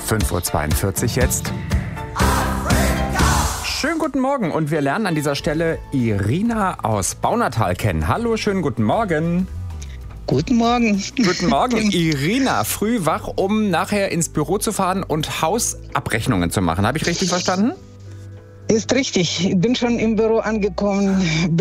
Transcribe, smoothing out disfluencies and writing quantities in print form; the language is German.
5:42 Uhr jetzt. Schönen guten Morgen und wir lernen an dieser Stelle Irina aus Baunatal kennen. Hallo, schönen guten Morgen. Guten Morgen. Guten Morgen, Irina. Früh wach, um nachher ins Büro zu fahren und Hausabrechnungen zu machen. Habe ich richtig verstanden? Ist richtig. Ich bin schon im Büro angekommen.